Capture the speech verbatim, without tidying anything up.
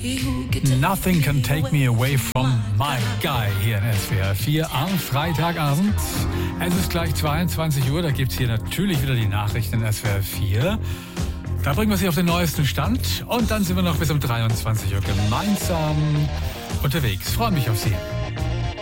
Nothing can take me away from my guy hier in S W R vier am Freitagabend. Es ist gleich zweiundzwanzig Uhr, da gibt es hier natürlich wieder die Nachrichten in S W R vier. Da bringen wir Sie auf den neuesten Stand und dann sind wir noch bis um dreiundzwanzig Uhr gemeinsam unterwegs. Freue mich auf Sie.